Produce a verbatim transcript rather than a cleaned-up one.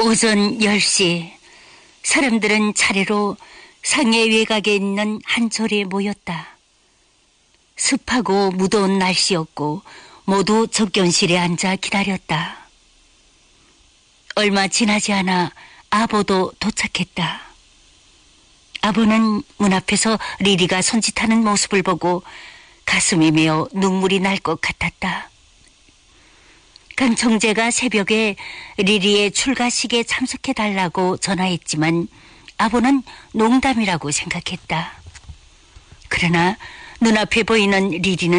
오전 열 시 사람들은 차례로 상해 외곽에 있는 한 절에 모였다. 습하고 무더운 날씨였고 모두 접견실에 앉아 기다렸다. 얼마 지나지 않아 아보도 도착했다. 아보는 문 앞에서 리리가 손짓하는 모습을 보고 가슴이 메어 눈물이 날 것 같았다. 강 총재가 새벽에 리리의 출가식에 참석해달라고 전화했지만 아보는 농담이라고 생각했다. 그러나 눈앞에 보이는 리리는